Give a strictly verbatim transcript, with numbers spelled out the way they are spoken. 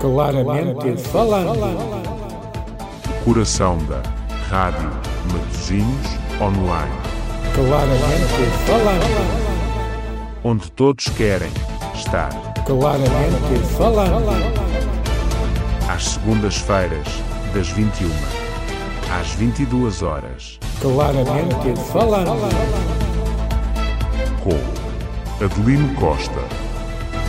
Claramente falando. Coração da Rádio Matosinhos Online. Claramente falando. Onde todos querem estar. Claramente falando. Às segundas-feiras, das vinte e uma às vinte e duas horas. Claramente falando. Com Adelino Costa.